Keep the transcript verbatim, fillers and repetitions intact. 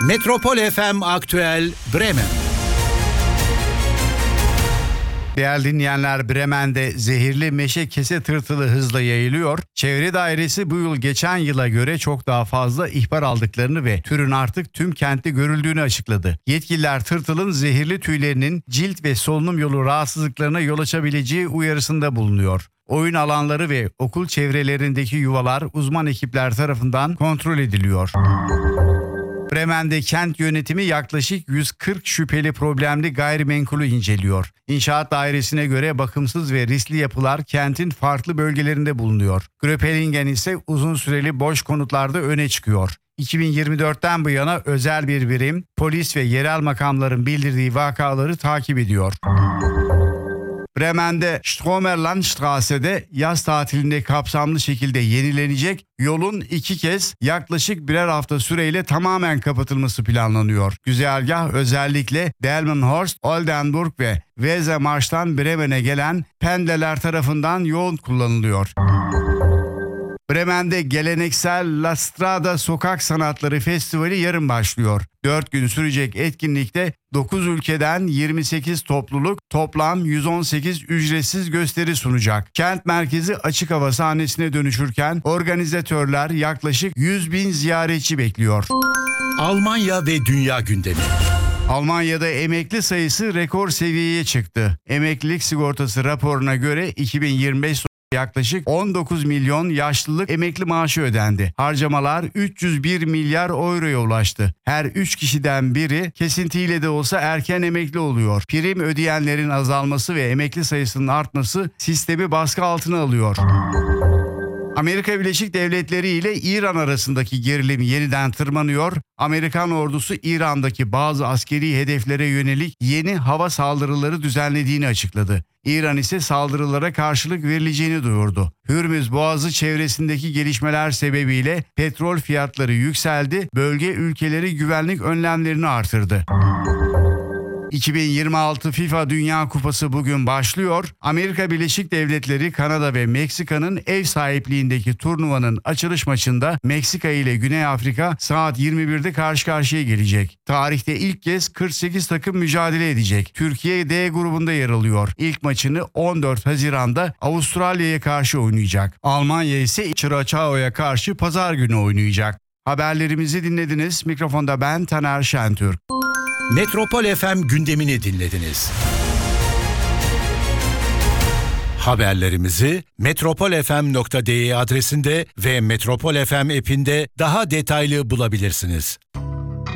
Metropol F M Aktüel Bremen. Değerli dinleyenler, Bremen'de zehirli meşe kese tırtılı hızla yayılıyor. Çevre Dairesi bu yıl geçen yıla göre çok daha fazla ihbar aldıklarını ve türün artık tüm kentte görüldüğünü açıkladı. Yetkililer tırtılın zehirli tüylerinin cilt ve solunum yolu rahatsızlıklarına yol açabileceği uyarısında bulunuyor. Oyun alanları ve okul çevrelerindeki yuvalar uzman ekipler tarafından kontrol ediliyor. Bremen'de kent yönetimi yaklaşık yüz kırk şüpheli problemli gayrimenkulü inceliyor. İnşaat dairesine göre bakımsız ve riskli yapılar kentin farklı bölgelerinde bulunuyor. Gröpelingen ise uzun süreli boş konutlarda öne çıkıyor. iki bin yirmi dörtten bu yana özel bir birim, polis ve yerel makamların bildirdiği vakaları takip ediyor. Bremen'de Stromerlandstrasse'de yaz tatilinde kapsamlı şekilde yenilenecek yolun iki kez yaklaşık birer hafta süreyle tamamen kapatılması planlanıyor. Güzergah özellikle Delmenhorst, Oldenburg ve Wesermarsch'tan Bremen'e gelen pendler tarafından yoğun kullanılıyor. Bremen'de geleneksel La Strada Sokak Sanatları Festivali yarın başlıyor. dört gün sürecek etkinlikte dokuz ülkeden yirmi sekiz topluluk toplam yüz on sekiz ücretsiz gösteri sunacak. Kent merkezi açık hava sahnesine dönüşürken organizatörler yaklaşık yüz bin ziyaretçi bekliyor. Almanya ve dünya gündemi. Almanya'da emekli sayısı rekor seviyeye çıktı. Emeklilik sigortası raporuna göre iki bin yirmi beş yaklaşık on dokuz milyon yaşlılık emekli maaşı ödendi. Harcamalar üç yüz bir milyar euroya ulaştı. Her üç kişiden biri kesintiyle de olsa erken emekli oluyor. Prim ödeyenlerin azalması ve emekli sayısının artması sistemi baskı altına alıyor. Amerika Birleşik Devletleri ile İran arasındaki gerilim yeniden tırmanıyor. Amerikan ordusu İran'daki bazı askeri hedeflere yönelik yeni hava saldırıları düzenlediğini açıkladı. İran ise saldırılara karşılık verileceğini duyurdu. Hürmüz Boğazı çevresindeki gelişmeler sebebiyle petrol fiyatları yükseldi, bölge ülkeleri güvenlik önlemlerini artırdı. iki bin yirmi altı FIFA Dünya Kupası bugün başlıyor. Amerika Birleşik Devletleri, Kanada ve Meksika'nın ev sahipliğindeki turnuvanın açılış maçında Meksika ile Güney Afrika saat yirmi birde karşı karşıya gelecek. Tarihte ilk kez kırk sekiz takım mücadele edecek. Türkiye D grubunda yer alıyor. İlk maçını on dört Haziran'da Avustralya'ya karşı oynayacak. Almanya ise Curaçao'ya karşı pazar günü oynayacak. Haberlerimizi dinlediniz. Mikrofonda ben Taner Şentürk. Metropol F M gündemini dinlediniz. Haberlerimizi metropol f m nokta d e adresinde ve Metropol F M app'inde daha detaylı bulabilirsiniz.